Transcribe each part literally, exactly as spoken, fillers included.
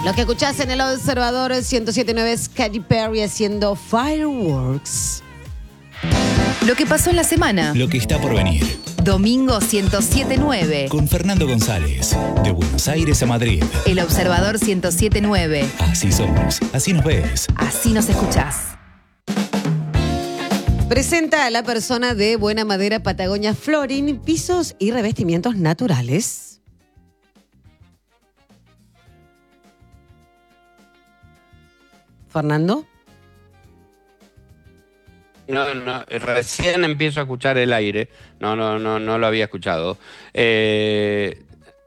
Lo que escuchás en El Observador ciento siete punto nueve es Katy Perry haciendo Fireworks. Lo que pasó en la semana. Lo que está por venir. Domingo ciento siete punto nueve. Con Fernando González. De Buenos Aires a Madrid. El Observador ciento siete punto nueve. Así somos. Así nos ves. Así nos escuchás. Presenta a la persona de Buena Madera Patagonia Flooring, pisos y revestimientos naturales. Fernando. No, no, recién empiezo a escuchar el aire. No, no, no, no lo había escuchado. Eh...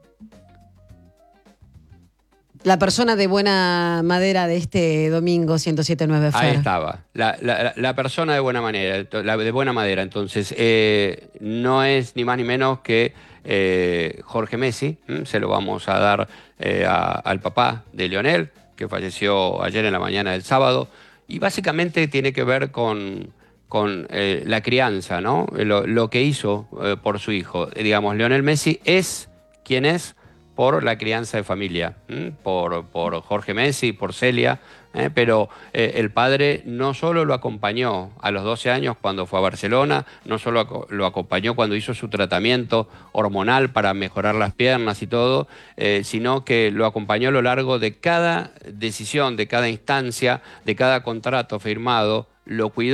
La persona de Buena Madera de este domingo ciento siete punto nueve. Ahí estaba. La, la, la persona de buena manera, la de buena madera. Entonces, eh, no es ni más ni menos que eh, Jorge Messi. ¿m? Se lo vamos a dar eh, a, al papá de Lionel, que falleció ayer en la mañana del sábado. Y básicamente tiene que ver con... con eh, la crianza, ¿no? Lo, lo que hizo eh, por su hijo. Digamos, Lionel Messi es quien es por la crianza de familia, ¿m? por, por Jorge Messi, por Celia, ¿eh? pero eh, el padre no solo lo acompañó a los doce años cuando fue a Barcelona, no solo lo acompañó cuando hizo su tratamiento hormonal para mejorar las piernas y todo, eh, sino que lo acompañó a lo largo de cada decisión, de cada instancia, de cada contrato firmado, lo cuidó.